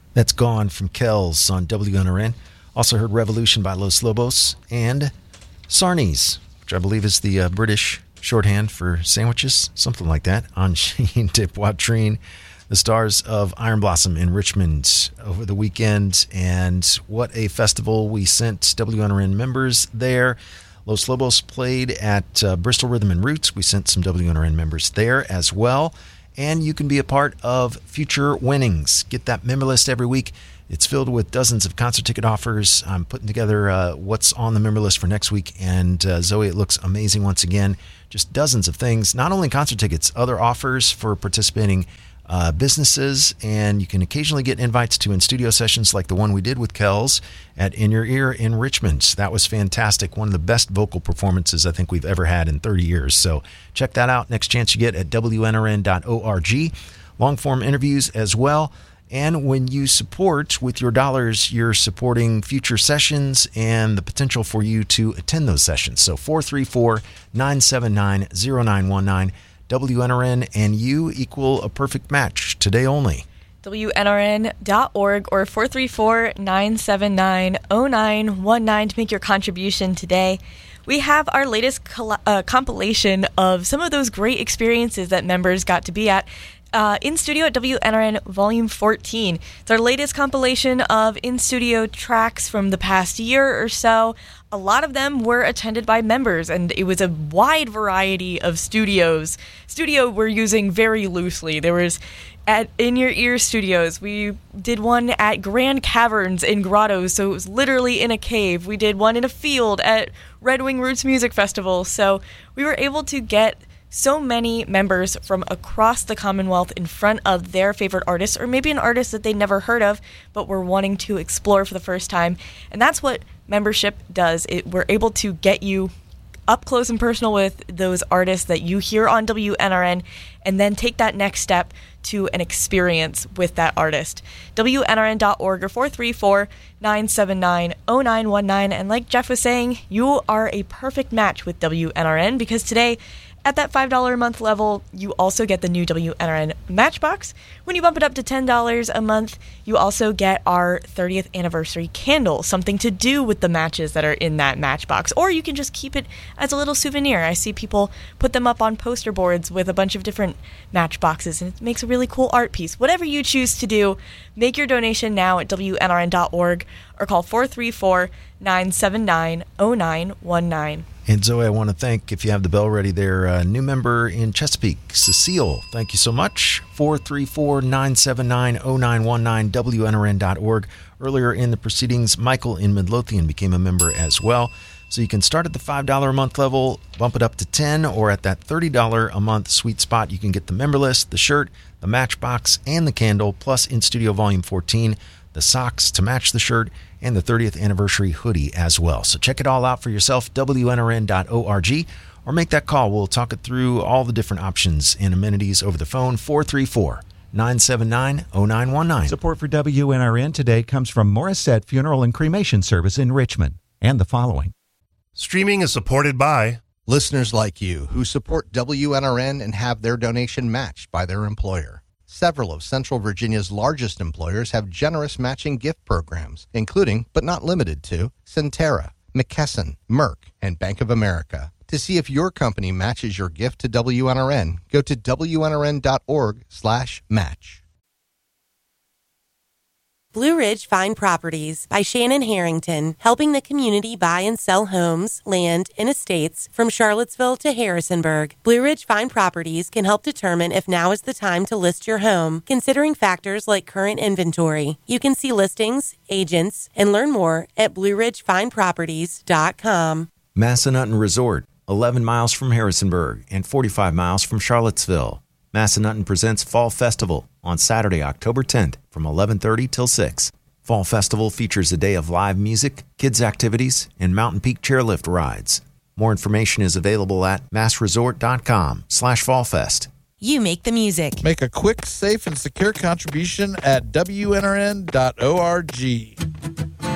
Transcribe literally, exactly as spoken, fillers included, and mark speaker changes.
Speaker 1: That's Gone from Kells on W N R N. Also heard Revolution by Los Lobos and Sarnies, which I believe is the uh, British shorthand for sandwiches, something like that, on Shane de Poitrine, the stars of Iron Blossom in Richmond over the weekend. And what a festival. We sent W N R N members there. Los Lobos played at uh, Bristol Rhythm and Roots. We sent some W N R N members there as well. And you can be a part of Future Winnings. Get that member list every week. It's filled with dozens of concert ticket offers. I'm putting together uh, what's on the member list for next week. And uh, Zoe, it looks amazing once again. Just dozens of things, not only concert tickets, other offers for participating uh, businesses. And you can occasionally get invites to in-studio sessions like the one we did with Kells at In Your Ear in Richmond. That was fantastic. One of the best vocal performances I think we've ever had in thirty years. So check that out. Next chance you get at W N R N dot org. Long-form interviews as well. And when you support with your dollars, you're supporting future sessions and the potential for you to attend those sessions. So four three four, nine seven nine, zero nine one nine, W N R N and you equal a perfect match today only.
Speaker 2: W N R N dot org or four three four, nine seven nine, zero nine one nine to make your contribution today. We have our latest col- uh, compilation of some of those great experiences that members got to be at. Uh, in studio at W N R N Volume fourteen. It's our latest compilation of in-studio tracks from the past year or so. A lot of them were attended by members, and it was a wide variety of studios. Studio we're using very loosely. There was at In Your Ear Studios. We did one at Grand Caverns in Grottos, so it was literally in a cave. We did one in a field at Red Wing Roots Music Festival. So we were able to get so many members from across the Commonwealth in front of their favorite artists, or maybe an artist that they never heard of but were wanting to explore for the first time. And that's what membership does. It, we're able to get you up close and personal with those artists that you hear on W N R N, and then take that next step to an experience with that artist. W N R N dot org or four three four, nine seven nine, zero nine one nine. And like Jeff was saying, you are a perfect match with W N R N, because today, at that five dollars a month level, you also get the new W N R N Matchbox. When you bump it up to ten dollars a month, you also get our thirtieth anniversary candle, something to do with the matches that are in that Matchbox. Or you can just keep it as a little souvenir. I see people put them up on poster boards with a bunch of different matchboxes, and it makes a really cool art piece. Whatever you choose to do, make your donation now at W N R N dot org or call four three four, nine seven nine, zero nine one nine.
Speaker 1: And Zoe, I want to thank, if you have the bell ready there, a new member in Chesapeake, Cecile. Thank you so much. four three four, nine seven nine, zero nine one nine, W N R N dot org. Earlier in the proceedings, Michael in Midlothian became a member as well. So you can start at the five dollars a month level, bump it up to ten dollars, or at that thirty dollars a month sweet spot, you can get the member list, the shirt, the Matchbox, and the candle, plus In Studio Volume fourteen, the socks to match the shirt, and the thirtieth anniversary hoodie as well. So check it all out for yourself, W N R N dot org, or make that call. We'll talk it through all the different options and amenities over the phone, four three four, nine seven nine, zero nine one nine.
Speaker 3: Support for W N R N today comes from Morissette Funeral and Cremation Service in Richmond, and the following.
Speaker 4: Streaming is supported by
Speaker 5: listeners like you who support W N R N and have their donation matched by their employer. Several of Central Virginia's largest employers have generous matching gift programs, including, but not limited to, Centera, McKesson, Merck, and Bank of America. To see if your company matches your gift to W N R N, go to W N R N dot org slash match.
Speaker 6: Blue Ridge Fine Properties by Shannon Harrington, helping the community buy and sell homes, land, and estates from Charlottesville to Harrisonburg. Blue Ridge Fine Properties can help determine if now is the time to list your home, considering factors like current inventory. You can see listings, agents, and learn more at blue ridge fine properties dot com.
Speaker 1: Massanutten Resort, eleven miles from Harrisonburg and forty-five miles from Charlottesville. Massanutten presents Fall Festival on Saturday, October tenth from eleven thirty till six. Fall Festival features a day of live music, kids' activities, and Mountain Peak chairlift rides. More information is available at massresort.com slash fallfest.
Speaker 6: You make the music.
Speaker 7: Make a quick, safe, and secure contribution at W N R N dot org.